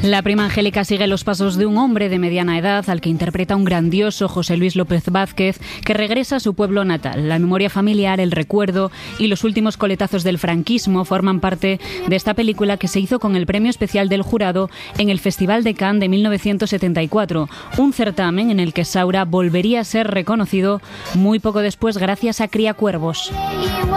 La prima Angélica sigue los pasos de un hombre de mediana edad al que interpreta un grandioso José Luis López Vázquez, que regresa a su pueblo natal. La memoria familiar, el recuerdo y los últimos coletazos del franquismo forman parte de esta película, que se hizo con el premio especial del jurado en el Festival de Cannes de 1974, un certamen en el que Saura volvería a ser reconocido muy poco después gracias a Criacuervos.